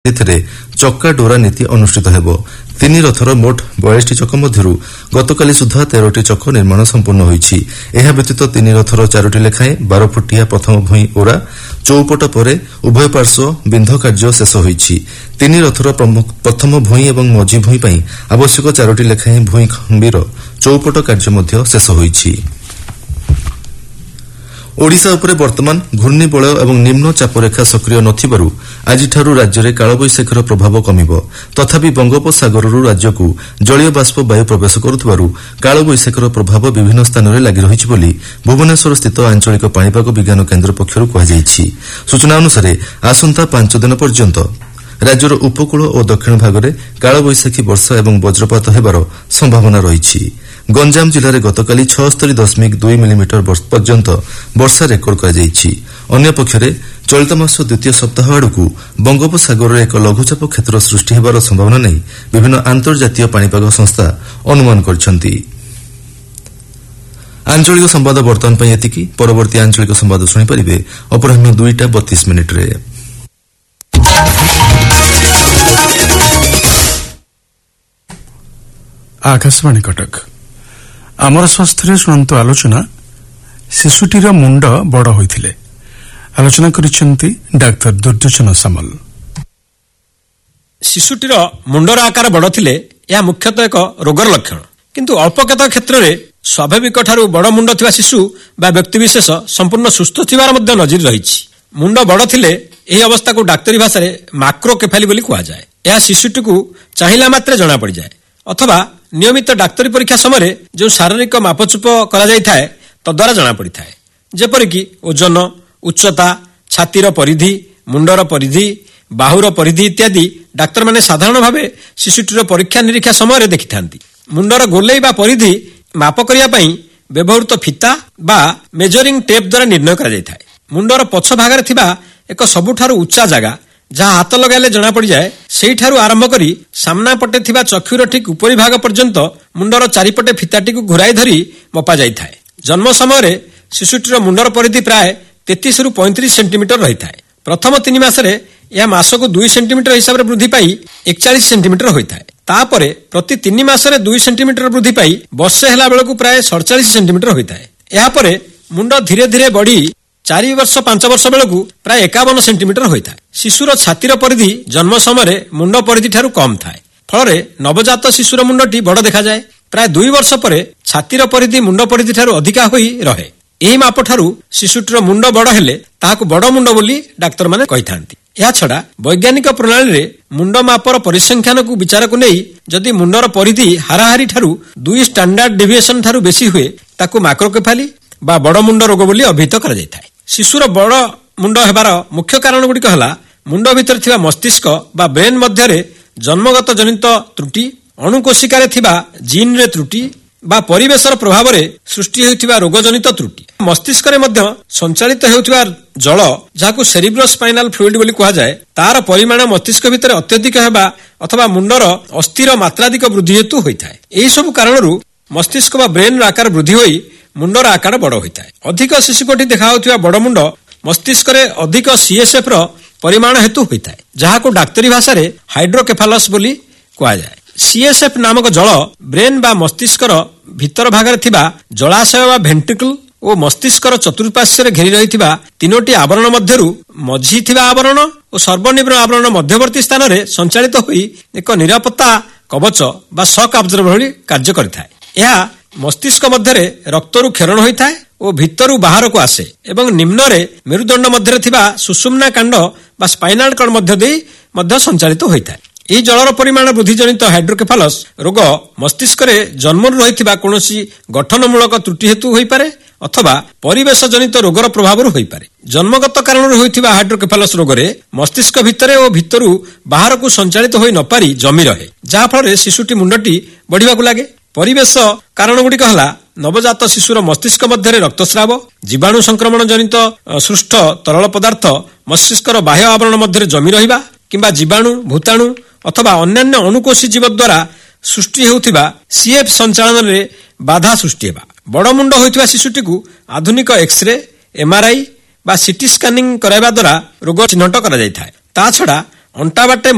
ଏଥିରେ ଚକା ଡୋରା ନୀତି ଅନୁଷ୍ଠିତ ହେବ। 3 ରଥର ମୋଟ 42ଟି ଚକ ମଧ୍ୟରୁ ଗତକାଲି ସୁଦ୍ଧା 13ଟି ଚକ ନିର୍ମାଣ ସମ୍ପୂର୍ଣ୍ଣ ହୋଇଛି। ଏହା ବ୍ୟତୀତ 3 ରଥର 4ଟି ଲେଖାଏଁ 12 ଫୁଟିଆ ପ୍ରଥମ ଭୂଇଁ ଓରା, ଚୌପଟ ପରେ ଉଭୟ ପାର୍ଶ୍ୱ ବିନ୍ଧ କାର୍ଯ୍ୟ ଶେଷ ହୋଇଛି। 3 ରଥର ପ୍ରଥମ ଭୂଇଁ ଏବଂ ମଝି ଭୂଇଁ ପାଇଁ ଆବଶ୍ୟକ 4ଟି ଲେଖାଏଁ ଭୂଇଁ ଖମ୍ବିର ଚୌପଟ କାର୍ଯ୍ୟ ମଧ୍ୟ ଶେଷ ହୋଇଛି। ଓଡ଼ିଶା ଉପରେ ବର୍ତ୍ତମାନ ଘୂର୍ଣ୍ଣିବଳୟ ଏବଂ ନିମ୍ନ ଚାପରେଖା ସକ୍ରିୟ ନଥିବାରୁ ଆଜିଠାରୁ ରାଜ୍ୟରେ କାଳବୈଶାଖୀର ପ୍ରଭାବ କମିବ। ତଥାପି ବଙ୍ଗୋପସାଗରରୁ ରାଜ୍ୟକୁ ଜଳୀୟ ବାଷ୍ପ ବାୟୁ ପ୍ରବେଶ କରୁଥିବାରୁ କାଳବୈଶାଖୀର ପ୍ରଭାବ ବିଭିନ୍ନ ସ୍ଥାନରେ ଲାଗି ରହିଛି ବୋଲି ଭୁବନେଶ୍ୱରସ୍ଥିତ ଆଞ୍ଚଳିକ ପାଣିପାଗ ବିଜ୍ଞାନ କେନ୍ଦ୍ର ପକ୍ଷରୁ କୁହାଯାଇଛି। ସୂଚନା ଅନୁସାରେ ଆସନ୍ତା 5 ଦିନ ପର୍ଯ୍ୟନ୍ତ ରାଜ୍ୟର ଉପକୂଳ ଓ ଦକ୍ଷିଣ ଭାଗରେ କାଳବୈଶାଖୀ ବର୍ଷା ଏବଂ ବଜ୍ରପାତ ହେବାର ସମ୍ଭାବନା ରହିଛି। ଗଞ୍ଜାମ ଜିଲ୍ଲାରେ ଗତକାଲି 76.2 ମିଲିମିଟର ପର୍ଯ୍ୟନ୍ତ ବର୍ଷା ରେକର୍ଡ କରାଯାଇଛି। ଅନ୍ୟପକ୍ଷରେ ଚଳିତ ମାସ ଦ୍ୱିତୀୟ ସପ୍ତାହ ଆଡ଼କୁ ବଙ୍ଗୋପସାଗରରେ ଏକ ଲଘୁଚାପ କ୍ଷେତ୍ର ସୃଷ୍ଟି ହେବାର ସମ୍ଭାବନା ନେଇ ବିଭିନ୍ନ ଆନ୍ତର୍ଜାତୀୟ ପାଣିପାଗ ସଂସ୍ଥା ଅନୁମାନ କରିଛନ୍ତି। ଆଞ୍ଚଳିକ ସମ୍ବାଦ ବର୍ତ୍ତମାନ ପାଇଁ ଏତିକି। ପରବର୍ତ୍ତୀ ଆଞ୍ଚଳିକ ସମ୍ବାଦ ଶୁଣିପାରିବେ ଅପରାହ୍ନ 2:32 ଆକାଶବାଣୀ କଟକ। ଆମର ସ୍ୱାସ୍ଥ୍ୟରେ ଶୁଣନ୍ତୁ ଆଲୋଚନା ଶିଶୁଟିର ମୁଣ୍ଡ ବଡ଼ ହୋଇଥିଲେ। ଆଲୋଚନା କରିଛନ୍ତି ଡାକ୍ତର ଦୁର୍ଯୋଚନ ସାମଲ। ଶିଶୁଟିର ମୁଣ୍ଡର ଆକାର ବଡ଼ ଥିଲେ ଏହା ମୁଖ୍ୟତଃ ଏକ ରୋଗର ଲକ୍ଷଣ, କିନ୍ତୁ ଅଳ୍ପ କେତେକ କ୍ଷେତ୍ରରେ ସ୍ୱାଭାବିକଠାରୁ ବଡ଼ ମୁଣ୍ଡ ଥିବା ଶିଶୁ ବା ବ୍ୟକ୍ତିବିଶେଷ ସମ୍ପୂର୍ଣ୍ଣ ସୁସ୍ଥ ଥିବାର ମଧ୍ୟ ନଜିର ରହିଛି। ମୁଣ୍ଡ ବଡ଼ ଥିଲେ ଏହି ଅବସ୍ଥାକୁ ଡାକ୍ତରୀ ଭାଷାରେ ମାକ୍ରୋକେଫାଲି ବୋଲି କୁହାଯାଏ। ଏହା ଶିଶୁଟିକୁ ଚାହିଁଲା ମାତ୍ରେ ଜଣାପଡ଼ିଯାଏ ଅଥବା ନିୟମିତ ଡାକ୍ତରୀ ପରୀକ୍ଷା ସମୟରେ ଯେଉଁ ଶାରୀରିକ ମାପଚୁପ କରାଯାଇଥାଏ ତଦ୍ୱାରା ଜଣାପଡ଼ିଥାଏ। ଯେପରିକି ଓଜନ, ଉଚ୍ଚତା, ଛାତିର ପରିଧି, ମୁଣ୍ଡର ପରିଧି, ବାହୁର ପରିଧି ଇତ୍ୟାଦି ଡାକ୍ତରମାନେ ସାଧାରଣ ଭାବେ ଶିଶୁଟିର ପରୀକ୍ଷା ନିରୀକ୍ଷା ସମୟରେ ଦେଖିଥାନ୍ତି। ମୁଣ୍ଡର ଗୋଲେଇ ବା ପରିଧି ମାପ କରିବା ପାଇଁ ବ୍ୟବହୃତ ଫିତା ବା ମେଜରିଂ ଟେପ୍ ଦ୍ୱାରା ନିର୍ଣ୍ଣୟ କରାଯାଇଥାଏ। ମୁଣ୍ଡର ପଛ ଭାଗରେ ଥିବା ଏକ ସବୁଠାରୁ ଉଚ୍ଚା ଜାଗା ଯାହା ହାତ ଲଗାଇଲେ ଜଣାପଡ଼ିଯାଏ, ସେହିଠାରୁ ଆରମ୍ଭ କରି ସାମ୍ନା ପଟେ ଥିବା ଚକ୍ଷୁର ଠିକ୍ ଉପରି ଭାଗ ପର୍ଯ୍ୟନ୍ତ ମୁଣ୍ଡର ଚାରିପଟେ ଫିତାଟିକୁ ଘୁରାଇ ଧରି ମପା ଯାଇଥାଏ। ଜନ୍ମ ସମୟରେ ଶିଶୁଟିର ମୁଣ୍ଡର ପରିଧି ପ୍ରାୟ 33ରୁ 35 ସେଣ୍ଟିମିଟର ରହିଥାଏ। ପ୍ରଥମ 3 ମାସରେ ଏହା ମାସକୁ 2 ସେଣ୍ଟିମିଟର ହିସାବରେ ବୃଦ୍ଧି ପାଇ 41 ସେଣ୍ଟିମିଟର ହୋଇଥାଏ। ତାପରେ ପ୍ରତି 3 ମାସରେ 2 ସେଣ୍ଟିମିଟର ବୃଦ୍ଧି ପାଇ ବର୍ଷେ ହେଲା ବେଳକୁ ପ୍ରାୟ 47 ସେଣ୍ଟିମିଟର ହୋଇଥାଏ। ଏହାପରେ ମୁଣ୍ଡ ଧୀରେ ଧୀରେ ବଢ଼ି 4 ବର୍ଷ 5 ବର୍ଷ ବେଳକୁ ପ୍ରାୟ 51 ସେଣ୍ଟିମିଟର ହୋଇଥାଏ। ଶିଶୁର ଛାତିର ପରିଧି ଜନ୍ମ ସମୟରେ ମୁଣ୍ଡ ପରିଧିଠାରୁ କମ୍ ଥାଏ। ଫଳରେ ନବଜାତ ଶିଶୁର ମୁଣ୍ଡଟି ବଡ଼ ଦେଖାଯାଏ। ପ୍ରାୟ 2 ବର୍ଷ ପରେ ଛାତିର ପରିଧି ମୁଣ୍ଡ ପରିଧିଠାରୁ ଅଧିକା ହୋଇ ରହେ। ଏହି ମାପଠାରୁ ଶିଶୁଟିର ମୁଣ୍ଡ ବଡ଼ ହେଲେ ତାହାକୁ ବଡ଼ ମୁଣ୍ଡ ବୋଲି ଡାକ୍ତରମାନେ କହିଥାନ୍ତି। ଏହାଛଡ଼ା ବୈଜ୍ଞାନିକ ପ୍ରଣାଳୀରେ ମୁଣ୍ଡ ମାପର ପରିସଂଖ୍ୟାନକୁ ବିଚାରକୁ ନେଇ ଯଦି ମୁଣ୍ଡର ପରିଧି ହାରାହାରି ଠାରୁ 2 ଷ୍ଟାଣ୍ଡାର୍ଡ ଡିଭିଏସନ ଠାରୁ ବେଶି ହୁଏ ତାକୁ ମାକ୍ରୋକେଫାଲି ବା ବଡ଼ ମୁଣ୍ଡ ରୋଗ ବୋଲି ଅଭିହିତ କରାଯାଇଥାଏ। ଶିଶୁର ବଡ଼ ମୁଣ୍ଡ ହେବାର ମୁଖ୍ୟ କାରଣ ଗୁଡ଼ିକ ହେଲା ମୁଣ୍ଡ ଭିତରେ ଥିବା ମସ୍ତିଷ୍କ ବା ବ୍ରେନ୍ ମଧ୍ୟରେ ଜନ୍ମଗତ ଜନିତ ତ୍ରୁଟି, ଅଣୁକୋଶିକାରେ ଥିବା ଜିନ୍ରେ ତ୍ରୁଟି ବା ପରିବେଶର ପ୍ରଭାବରେ ସୃଷ୍ଟି ହେଉଥିବା ରୋଗଜନିତ ତ୍ରୁଟି। ମସ୍ତିଷ୍କରେ ମଧ୍ୟ ସଞ୍ଚାଳିତ ହେଉଥିବା ଜଳ, ଯାହାକୁ ସେରିବ୍ରୋସ୍ପାଇନାଲ ଫ୍ଲୁଇଡ୍ ବୋଲି କୁହାଯାଏ, ତାର ପରିମାଣ ମସ୍ତିଷ୍କ ଭିତରେ ଅତ୍ୟଧିକ ହେବା ଅଥବା ମୁଣ୍ଡର ଅସ୍ଥିର ମାତ୍ରାଧିକ ବୃଦ୍ଧି ହେତୁ ହୋଇଥାଏ। ଏହିସବୁ କାରଣରୁ ମସ୍ତିଷ୍କ ବା ବ୍ରେନ୍ର ଆକାର ବୃଦ୍ଧି ହୋଇ ମୁଣ୍ଡର ଆକାର ବଡ଼ ହୋଇଥାଏ। ଅଧିକ ଶିଶୁକୋଟି ଦେଖାଯାଉଥିବା ବଡ଼ ମୁଣ୍ଡ ମସ୍ତିଷ୍କରେ ଅଧିକ CSF ର ପରିମାଣ ହେତୁ ହୋଇଥାଏ, ଯାହାକୁ ଡାକ୍ତରୀ ଭାଷାରେ ହାଇଡ୍ରୋକେଫାଲସ୍ ବୋଲି କୁହାଯାଏ। CSF ନାମକ ଜଳ ବ୍ରେନ୍ ବା ମସ୍ତିଷ୍କର ଭିତର ଭାଗରେ ଥିବା ଜଳାଶୟ ବା ଭେଣ୍ଟ୍ରିକଲ ଓ ମସ୍ତିଷ୍କର ଚତୁଃପାର୍ଶ୍ୱରେ ଘେରି ରହିଥିବା 3ଟି ଆବରଣ ମଧ୍ୟରୁ ମଝି ଥିବା ଆବରଣ ଓ ସର୍ବନିମ୍ନ ଆବରଣ ମଧ୍ୟବର୍ତ୍ତୀ ସ୍ଥାନରେ ସଞ୍ଚାଳିତ ହୋଇ ଏକ ନିରାପତ୍ତା କବଚ ବା ସକ୍ ଆବଜର୍ଭର ଭଳି କାର୍ଯ୍ୟ କରିଥାଏ। ଏହା ମସ୍ତିଷ୍କ ମଧ୍ୟରେ ରକ୍ତରୁ କ୍ଷରଣ ହୋଇଥାଏ ଓ ଭିତରୁ ବାହାରକୁ ଆସେ ଏବଂ ନିମ୍ନରେ ମେରୁଦଣ୍ଡ ମଧ୍ୟରେ ଥିବା ସୁଷୁମ୍ନା କାଣ୍ଡ ବା ସ୍ପାଇନାଲ କର୍ଡ ମଧ୍ୟ ଦେଇ ମଧ୍ୟ ସଞ୍ଚାଳିତ ହୋଇଥାଏ। ଏହି ଜଳର ପରିମାଣ ବୃଦ୍ଧି ଜନିତ ହାଇଡ୍ରୋକେଫାଲସ୍ ରୋଗ ମସ୍ତିଷ୍କରେ ଜନ୍ମରୁ ରହିଥିବା କୌଣସି ଗଠନମୂଳକ ତ୍ରୁଟି ହେତୁ ହୋଇପାରେ ଅଥବା ପରିବେଶ ଜନିତ ରୋଗର ପ୍ରଭାବରୁ ହୋଇପାରେ। ଜନ୍ମଗତ କାରଣରୁ ହୋଇଥିବା ହାଇଡ୍ରୋକେଫାଲସ୍ ରୋଗରେ ମସ୍ତିଷ୍କ ଭିତରେ ଓ ଭିତରୁ ବାହାରକୁ ସଞ୍ଚାଳିତ ହୋଇ ନପାରି ଜମି ରହେ, ଯାହାଫଳରେ ଶିଶୁଟି ମୁଣ୍ଡଟି ବଢ଼ିବାକୁ ଲାଗେ। ପରିବେଶ କାରଣ ଗୁଡ଼ିକ ହେଲା ନବଜାତ ଶିଶୁର ମସ୍ତିଷ୍କ ମଧ୍ୟରେ ରକ୍ତସ୍ରାବ, ଜୀବାଣୁ ସଂକ୍ରମଣ ଜନିତ ସୃଷ୍ଟ ତରଳ ପଦାର୍ଥ ମସ୍ତିଷ୍କର ବାହ୍ୟ ଆବରଣ ମଧ୍ୟରେ ଜମି ରହିବା କିମ୍ବା ଜୀବାଣୁ, ଭୂତାଣୁ ଅଥବା ଅନ୍ୟାନ୍ୟ ଅଣୁକୋଷୀ ଜୀବ ଦ୍ୱାରା ସୃଷ୍ଟି ହେଉଥିବା CF ସଞ୍ଚାଳନରେ ବାଧା ସୃଷ୍ଟି ହେବା। ବଡ଼ ମୁଣ୍ଡ ହୋଇଥିବା ଶିଶୁଟିକୁ ଆଧୁନିକ ଏକ୍ସରେ, MRI ବା ସିଟି ସ୍କାନିଂ କରାଇବା ଦ୍ୱାରା ରୋଗ ଚିହ୍ନଟ କରାଯାଇଥାଏ। ତା ଛଡ଼ା ଅଣ୍ଟା ବାଟେ